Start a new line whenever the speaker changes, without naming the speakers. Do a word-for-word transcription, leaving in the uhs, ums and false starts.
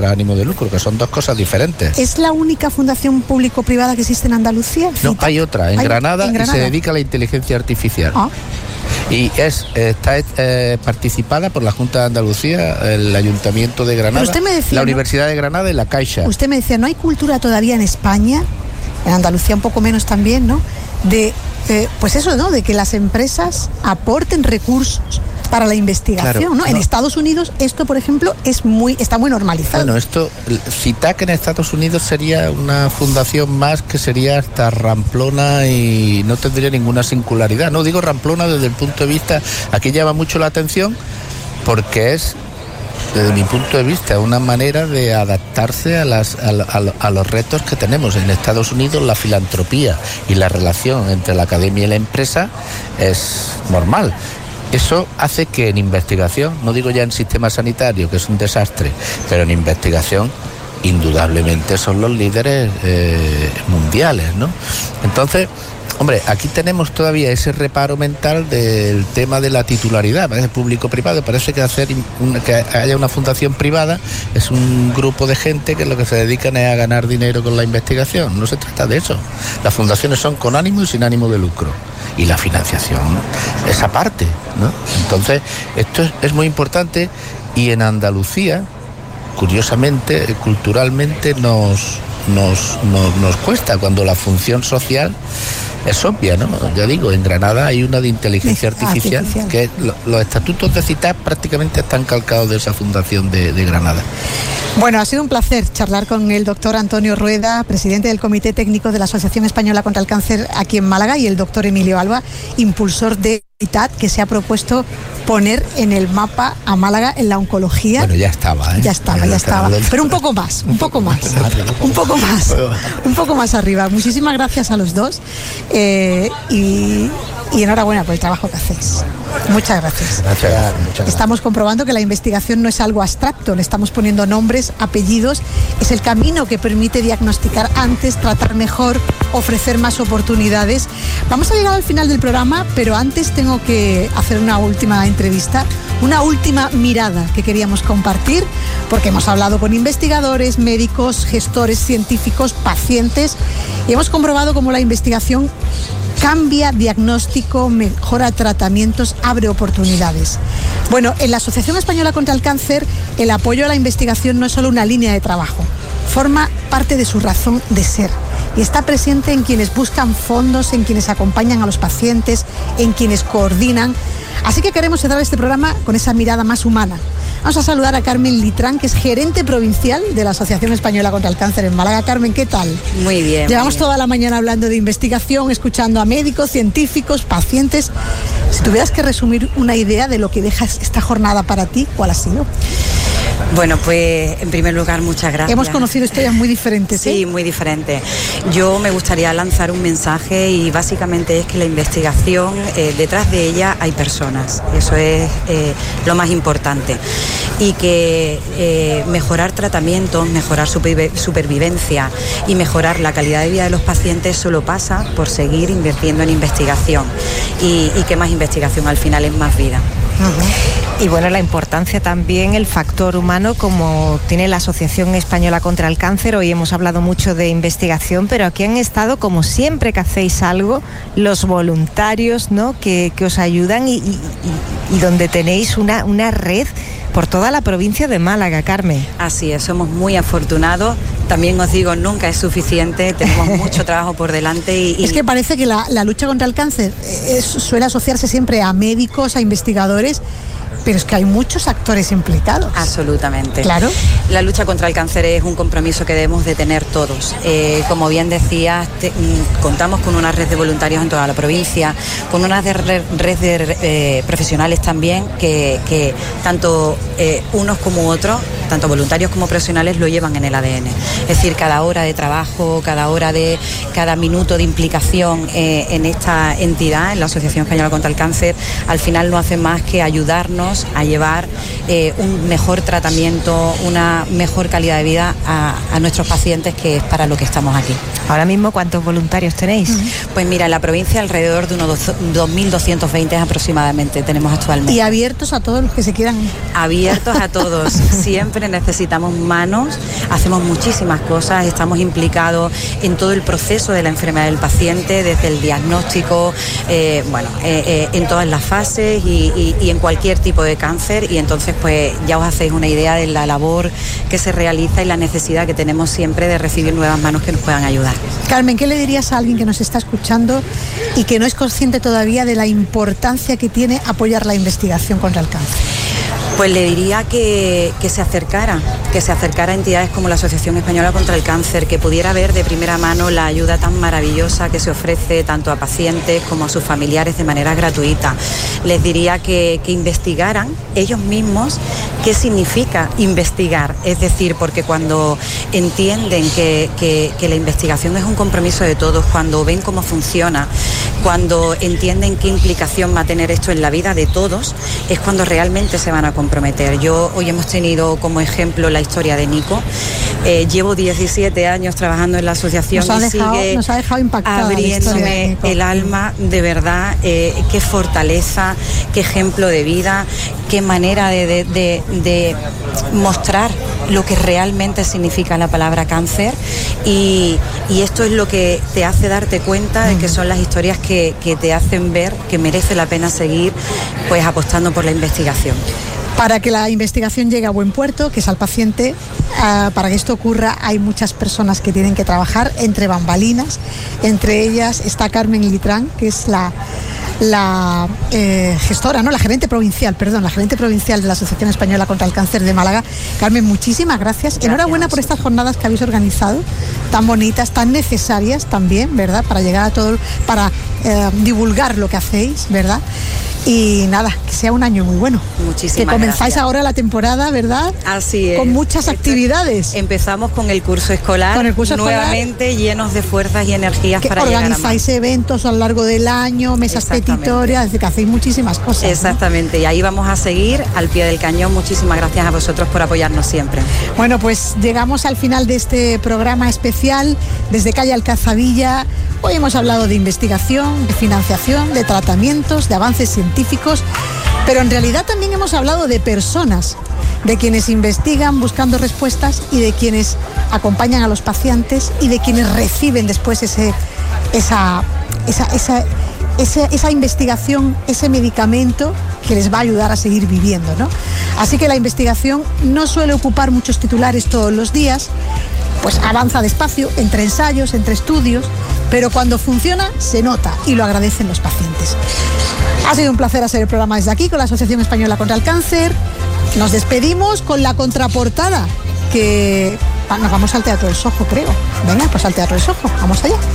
ánimo de lucro, que son dos cosas diferentes.
¿Es la única fundación público-privada que existe en Andalucía?
No, hay otra, en,
¿Hay?
Granada,
en Granada,
y se dedica a la inteligencia artificial.
Ah.
Y es está eh, participada por la Junta de Andalucía, el Ayuntamiento de Granada,
usted me decía,
la
¿no?
Universidad de Granada y la Caixa.
Usted me decía, ¿no hay cultura todavía en España, en Andalucía un poco menos también, ¿no? De, eh, pues eso, ¿no? De que las empresas aporten recursos para la investigación,
claro,
¿no? En
no.
Estados Unidos esto, por ejemplo, es muy está muy normalizado.
Bueno, esto, CITAC en Estados Unidos sería una fundación más que sería hasta ramplona y no tendría ninguna singularidad. No digo ramplona desde el punto de vista, aquí llama mucho la atención porque es, desde mi punto de vista, una manera de adaptarse a, las, a, a, a los retos que tenemos. En Estados Unidos la filantropía y la relación entre la academia y la empresa es normal. Eso hace que en investigación, no digo ya en sistema sanitario, que es un desastre, pero en investigación indudablemente son los líderes eh, mundiales, ¿no? Entonces, hombre, aquí tenemos todavía ese reparo mental del tema de la titularidad, parece público-privado, parece que hacer una, que haya una fundación privada es un grupo de gente que lo que se dedican es a ganar dinero con la investigación. No se trata de eso. Las fundaciones son con ánimo y sin ánimo de lucro. Y la financiación es aparte, ¿no? Entonces, esto es, es muy importante, y en Andalucía, curiosamente, culturalmente nos, nos, nos, nos cuesta cuando la función social es obvia, ¿no? Ya digo, en Granada hay una de inteligencia artificial, artificial. que lo, los estatutos de CITAC prácticamente están calcados de esa fundación de, de Granada.
Bueno, ha sido un placer charlar con el doctor Antonio Rueda, presidente del Comité Técnico de la Asociación Española contra el Cáncer aquí en Málaga, y el doctor Emilio Alba, impulsor de CITAC, que se ha propuesto poner en el mapa a Málaga en la oncología.
Bueno, ya estaba, ¿eh?
Ya estaba, ya, ya estaba. estaba. Pero un poco más, un poco más, un poco más, un poco más arriba. Muchísimas gracias a los dos eh, y, y enhorabuena por el trabajo que hacéis. Muchas gracias.
Gracias, muchas gracias.
Estamos comprobando que la investigación no es algo abstracto, le estamos poniendo nombres, apellidos, es el camino que permite diagnosticar antes, tratar mejor, ofrecer más oportunidades. Vamos a llegar al final del programa, pero antes tengo que hacer una última entrevista, una última mirada que queríamos compartir, porque hemos hablado con investigadores, médicos, gestores científicos, pacientes, y hemos comprobado cómo la investigación cambia diagnóstico, mejora tratamientos, abre oportunidades. Bueno, en la Asociación Española contra el Cáncer, el apoyo a la investigación no es solo una línea de trabajo, forma parte de su razón de ser y está presente en quienes buscan fondos, en quienes acompañan a los pacientes, en quienes coordinan. Así que queremos cerrar este programa con esa mirada más humana. Vamos a saludar a Carmen Litrán, que es gerente provincial de la Asociación Española contra el Cáncer en Málaga. Carmen, ¿qué tal?
Muy bien.
Llevamos
muy bien.
toda la mañana hablando de investigación, escuchando a médicos, científicos, pacientes. Si tuvieras que resumir una idea de lo que deja esta jornada para ti, ¿cuál ha sido?
Bueno, pues en primer lugar, muchas gracias.
Hemos conocido historias muy diferentes, ¿eh?
Sí, muy diferentes. Yo me gustaría lanzar un mensaje y básicamente es que la investigación, eh, detrás de ella hay personas. Eso es eh, lo más importante. Y que eh, mejorar tratamientos, mejorar supervi- supervivencia y mejorar la calidad de vida de los pacientes solo pasa por seguir invirtiendo en investigación. Y, y que más investigación al final es más vida.
Uh-huh. Y bueno, la importancia también, el factor humano, como tiene la Asociación Española contra el Cáncer. Hoy hemos hablado mucho de investigación, pero aquí han estado, como siempre que hacéis algo, los voluntarios, ¿no?, que, que os ayudan y, y, y donde tenéis una, una red por toda la provincia de Málaga, Carmen.
Así es, somos muy afortunados. También os digo, nunca es suficiente, tenemos mucho trabajo por delante. Y, y...
Es que parece que la, la lucha contra el cáncer es, suele asociarse siempre a médicos, a investigadores, pero es que hay muchos actores implicados.
Absolutamente.
Claro.
La lucha contra el cáncer es un compromiso que debemos de tener todos. Eh, como bien decías, te, mm, contamos con una red de voluntarios en toda la provincia, con una de red, red de eh, profesionales también, que, que tanto eh, unos como otros, tanto voluntarios como profesionales, lo llevan en el A D N. Es decir, cada hora de trabajo, cada hora de, cada minuto de implicación eh, en esta entidad, en la Asociación Española contra el Cáncer, al final no hace más que ayudarnos a llevar eh, un mejor tratamiento, una mejor calidad de vida a, a nuestros pacientes, que es para lo que estamos aquí.
Ahora mismo, ¿cuántos voluntarios tenéis?
Uh-huh. Pues mira, en la provincia alrededor de unos dos mil doscientos veinte aproximadamente tenemos actualmente.
¿Y abiertos a todos los que se quieran?
Abiertos a todos, siempre cáncer necesitamos manos, hacemos muchísimas cosas, estamos implicados en todo el proceso de la enfermedad del paciente, desde el diagnóstico, eh, bueno, eh, eh, en todas las fases y, y, y en cualquier tipo de cáncer, y entonces pues ya os hacéis una idea de la labor que se realiza y la necesidad que tenemos siempre de recibir nuevas manos que nos puedan ayudar.
Carmen, ¿qué le dirías a alguien que nos está escuchando y que no es consciente todavía de la importancia que tiene apoyar la investigación contra el cáncer?
Pues le diría que, que se acercara, que se acercara a entidades como la Asociación Española contra el Cáncer, que pudiera ver de primera mano la ayuda tan maravillosa que se ofrece tanto a pacientes como a sus familiares de manera gratuita. Les diría que, que investigaran ellos mismos qué significa investigar, es decir, porque cuando entienden que, que, que la investigación es un compromiso de todos, cuando ven cómo funciona, cuando entienden qué implicación va a tener esto en la vida de todos, es cuando realmente se van a comprometer. Yo hoy hemos tenido como ejemplo la historia de Nico. Eh, llevo diecisiete años trabajando en la asociación
nos ha
y
dejado,
sigue
nos ha dejado impactada
abriéndome el alma, de verdad. Eh, qué fortaleza, qué ejemplo de vida, qué manera de, de, de, de mostrar lo que realmente significa la palabra cáncer, y, y esto es lo que te hace darte cuenta de que son las historias que, que te hacen ver que merece la pena seguir pues apostando por la investigación.
Para que la investigación llegue a buen puerto, que es al paciente, uh, para que esto ocurra hay muchas personas que tienen que trabajar entre bambalinas. Entre ellas está Carmen Litrán, que es la, la eh, gestora, no, la gerente provincial, perdón, la gerente provincial de la Asociación Española contra el Cáncer de Málaga. Carmen, muchísimas gracias. gracias. Enhorabuena por estas jornadas que habéis organizado, tan bonitas, tan necesarias también, ¿verdad? Para llegar a todo, para eh, divulgar lo que hacéis, ¿verdad? Y nada, que sea un año muy bueno.
Muchísimas
Que comenzáis
gracias.
Ahora la temporada, ¿verdad?
Así es.
Con muchas actividades.
Empezamos con el curso escolar,
con el curso
nuevamente
escolar,
llenos de fuerzas y energías
que
para llegar a más.
Organizáis eventos a lo largo del año, mesas petitorias, es decir, que hacéis muchísimas cosas.
Exactamente, ¿no? Y ahí vamos a seguir al pie del cañón. Muchísimas gracias a vosotros por apoyarnos siempre.
Bueno, pues llegamos al final de este programa especial desde Calle Alcazabilla. Hoy hemos hablado de investigación, de financiación, de tratamientos, de avances científicos, pero en realidad también hemos hablado de personas, de quienes investigan buscando respuestas y de quienes acompañan a los pacientes y de quienes reciben después ese, esa, esa, esa, esa, esa investigación, ese medicamento que les va a ayudar a seguir viviendo, ¿no? Así que la investigación no suele ocupar muchos titulares todos los días, pues avanza despacio, entre ensayos, entre estudios, pero cuando funciona se nota y lo agradecen los pacientes. Ha sido un placer hacer el programa desde aquí con la Asociación Española contra el Cáncer. Nos despedimos con la contraportada, que nos vamos al Teatro del Sojo, creo. Venga, pues al Teatro del Sojo, vamos allá.